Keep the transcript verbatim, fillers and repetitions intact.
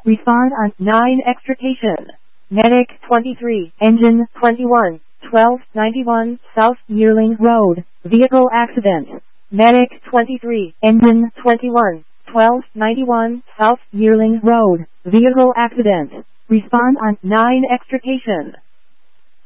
Respond on nine extrication. Medic twenty-three, engine twenty-one, twelve ninety-one South Yearling Road, vehicle accident. Medic twenty-three, engine twenty-one, twelve ninety-one South Yearling Road, vehicle accident. Respond on nine extrication.